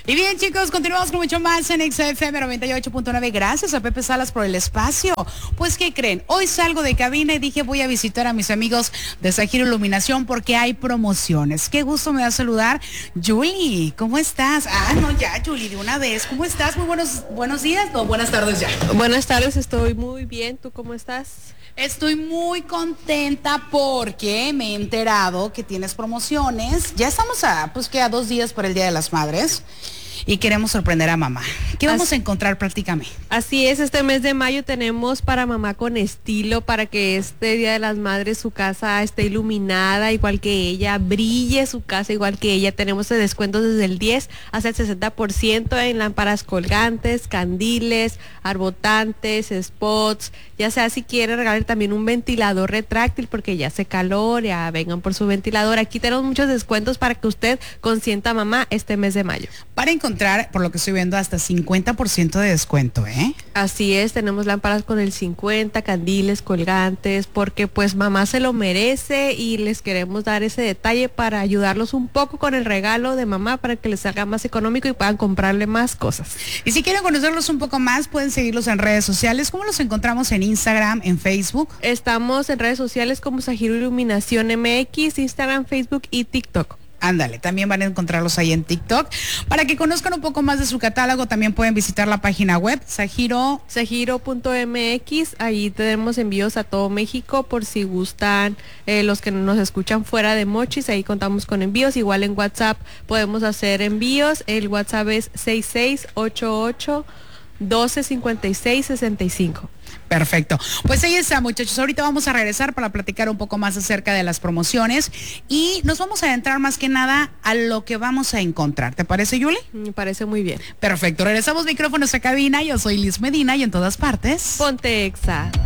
Y bien, chicos, continuamos con mucho más en XFM 98.9. Gracias a Pepe Salas por el espacio. Pues, ¿qué creen? Hoy salgo de cabina y dije voy a visitar a mis amigos de Zahiro Iluminación porque hay promociones. Qué gusto me da saludar. Julie, ¿cómo estás? Julie, de una vez. ¿Cómo estás? Muy buenos días o buenas tardes ya. Buenas tardes, estoy muy bien. ¿Tú cómo estás? Estoy muy contenta porque me he enterado que tienes promociones. Ya estamos a 2 días para el Día de las Madres y queremos sorprender a mamá. ¿Qué vamos a encontrar? Prácticamente? Así es, este mes de mayo tenemos para mamá con estilo, para que este Día de las Madres su casa esté iluminada igual que ella, brille su casa igual que ella. Tenemos descuentos desde el 10 hasta el 60% en lámparas colgantes, candiles, arbotantes, spots, ya sea si quiere regalar también un ventilador retráctil porque ya hace calor, ya vengan por su ventilador. Aquí tenemos muchos descuentos para que usted consienta a mamá este mes de mayo. Para encontrar, por lo que estoy viendo, hasta 50% de descuento, ¿eh? Así es, tenemos lámparas con el 50, candiles, colgantes, porque pues mamá se lo merece y les queremos dar ese detalle para ayudarlos un poco con el regalo de mamá para que les salga más económico y puedan comprarle más cosas. Y si quieren conocerlos un poco más, pueden seguirlos en redes sociales. ¿Cómo los encontramos en Instagram, en Facebook? Estamos en redes sociales como Zahiro Iluminación MX, Instagram, Facebook y TikTok. Ándale, también van a encontrarlos ahí en TikTok. Para que conozcan un poco más de su catálogo, también pueden visitar la página web, Zahiro.mx. Ahí tenemos envíos a todo México por si gustan los que nos escuchan fuera de Mochis. Ahí contamos con envíos. Igual en WhatsApp podemos hacer envíos. El WhatsApp es 6688-125665. Perfecto. Pues ahí está, muchachos. Ahorita vamos a regresar para platicar un poco más acerca de las promociones y nos vamos a adentrar más que nada a lo que vamos a encontrar. ¿Te parece, Yuli? Me parece muy bien. Perfecto. Regresamos micrófonos a cabina. Yo soy Liz Medina y en todas partes Ponte Exa.